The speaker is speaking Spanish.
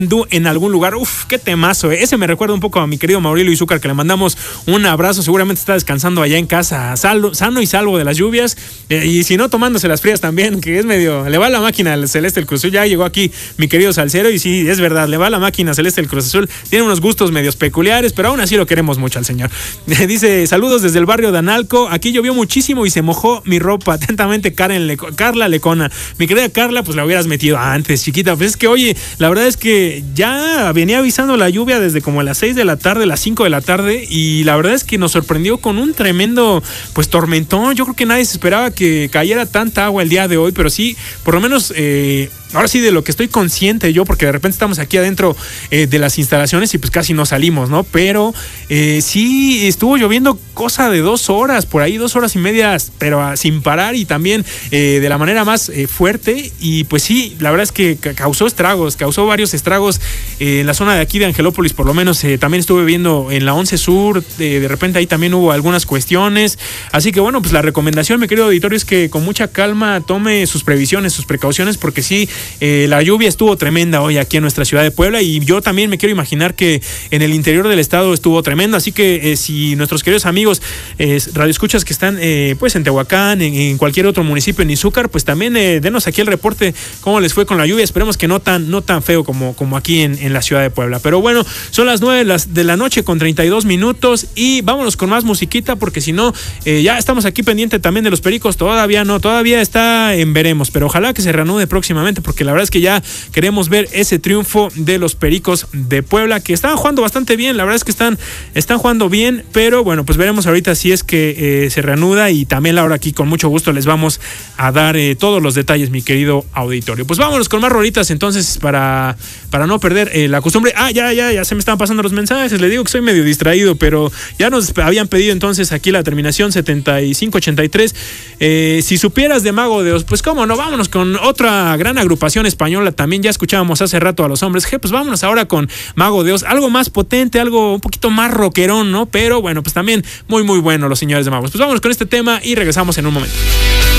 en algún lugar. Uf, qué temazo. Ese me recuerda un poco a mi querido Mauricio Izúcar, que le mandamos un abrazo. Seguramente está descansando allá en casa, sano y salvo de las lluvias, y si no, tomándose las frías también, que es medio, le va la máquina al Celeste del Cruz Azul. Ya llegó aquí mi querido Salcero y sí, es verdad, le va la máquina Celeste del Cruz Azul. Tiene unos gustos medios peculiares, pero aún así lo queremos mucho al señor. Dice, saludos desde el barrio de Analco. Aquí llovió muchísimo y se mojó mi ropa. Atentamente, Carla Lecona. Mi querida Carla, pues la hubieras metido antes, chiquita. Pues es que, oye, la verdad es que ya venía avisando la lluvia desde como a las 6 de la tarde, las 5 de la tarde, y la verdad es que nos sorprendió con un tremendo, pues, tormentón. Yo creo que nadie se esperaba que cayera tanta agua el día de hoy, pero sí, por lo menos, ahora sí, de lo que estoy consciente yo, porque de repente estamos aquí adentro de las instalaciones y pues casi no salimos, ¿no? Pero sí estuvo lloviendo cosa de 2 horas, por ahí 2 horas y media, pero sin parar, y también de la manera más fuerte. Y pues sí, la verdad es que causó varios estragos en la zona de aquí de Angelópolis, por lo menos. También estuve viendo en la 11 Sur, de repente ahí también hubo algunas cuestiones. Así que bueno, pues la recomendación, mi querido auditorio, es que con mucha calma tome sus previsiones, sus precauciones, porque sí, la lluvia estuvo tremenda hoy aquí en nuestra ciudad de Puebla, y yo también me quiero imaginar que en el interior del estado estuvo tremendo. Así que si nuestros queridos amigos radioescuchas que están pues en Tehuacán, en cualquier otro municipio, en Izúcar, pues también denos aquí el reporte cómo les fue con la lluvia. Esperemos que no tan feo como aquí en la ciudad de Puebla. Pero bueno, son las 9 de la noche con 32 minutos y vámonos con más musiquita, porque si no, ya estamos aquí pendiente también de los Pericos. Todavía está en veremos, pero ojalá que se reanude próximamente, porque la verdad es que ya queremos ver ese triunfo de los Pericos de Puebla, que estaban jugando bastante bien. La verdad es que están jugando bien, pero bueno, pues veremos ahorita si es que se reanuda, y también ahora aquí con mucho gusto les vamos a dar todos los detalles, mi querido auditorio. Pues vámonos con más rolitas entonces para no perder la costumbre. Ya se me estaban pasando los mensajes. Les digo que soy medio distraído, pero ya nos habían pedido entonces aquí la terminación 7583. Si supieras de Mago de Oz, pues cómo no, vámonos con otra gran agrupación española. También ya escuchábamos hace rato a Los Hombres G, pues vámonos ahora con Mago de Oz, algo más potente, algo un poquito más rockerón, ¿no? Pero bueno, pues también muy muy bueno los señores de Magos. Pues vámonos con este tema y regresamos en un momento.